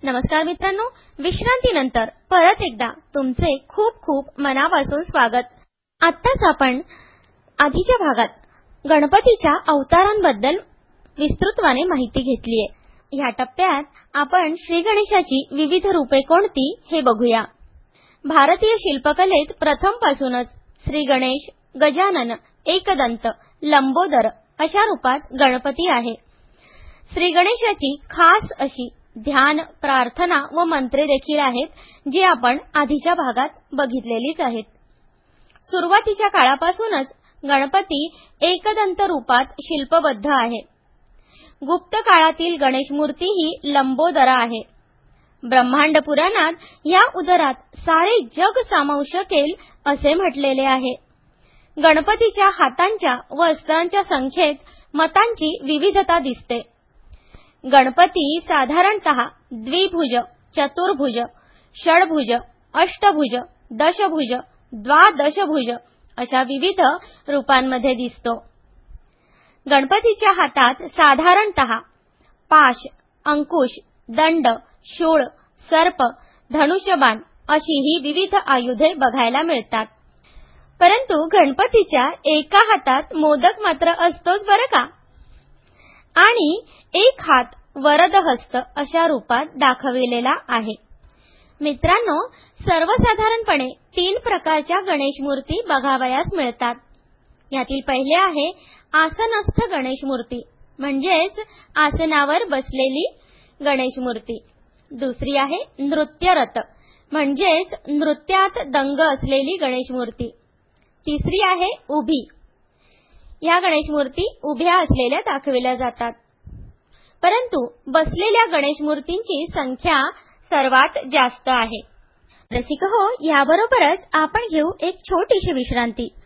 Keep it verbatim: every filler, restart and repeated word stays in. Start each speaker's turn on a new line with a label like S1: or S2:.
S1: नमस्कार मित्रांनो, विश्रांतीनंतर परत एकदा तुमचे खूप खूप मनापासून स्वागत. आत्ताच आपण आधीच्या भागात गणपतीच्या अवतारांबद्दल विस्तृतपणे माहिती घेतली आहे. ह्या टप्प्यात आपण श्री गणेशाची विविध रूपे कोणती हे बघूया. भारतीय शिल्पकलेत प्रथमपासूनच श्री गणेश, गजानन, एकदंत, लंबोदर अशा रूपात गणपती आहे. श्री गणेशाची खास अशी ध्यान, प्रार्थना व मंत्रे देखील आहेत, जी आपण आधीच्या भागात बघितलेलीच आहेत. सुरुवातीच्या काळापासूनच गणपती एकदंत रूपात शिल्पबद्ध आहे. गुप्त काळातील गणेश मूर्ती ही लंबोदरा आहे. ब्रह्मांड पुराणात या उदरात सारे जग सामावू शकेल असे म्हटलेले आहे. गणपतीच्या हातांच्या व अस्त्रांच्या संख्येत मतांची विविधता दिसते. गणपती साधारणतः द्विभुज, चतुर्भुज, षडभुज, अष्टभुज, दशभुज, द्वादशभुज अशा विविध रूपांमध्ये दिसतो. गणपतीच्या हातात साधारणतः पाश, अंकुश, दंड, शूळ, सर्प, धनुष्यबाण अशी ही विविध आयुधे बघायला मिळतात. परंतु गणपतीच्या एका हातात मोदक मात्र असतोच बरं का. आणि एक हात वरदहस्त अशा रूपात दाखविलेला आहे. मित्रांनो, सर्वसाधारणपणे तीन प्रकारच्या गणेश मूर्ती बघावयास मिळतात. यातील पहिले आहे आसनस्थ गणेश मूर्ती, म्हणजेच आसनावर बसलेली गणेश मूर्ती. दुसरी आहे नृत्यरत, म्हणजेच नृत्यात दंग असलेली गणेश मूर्ती. तिसरी आहे उभी. या गणेश मूर्ती उभ्या असलेल्या दाखविल्या जातात. परंतु बसलेल्या गणेश मूर्तींची संख्या सर्वात जास्त आहे. रसिक हो, याबरोबरच आपण घेऊ एक छोटीशी विश्रांती.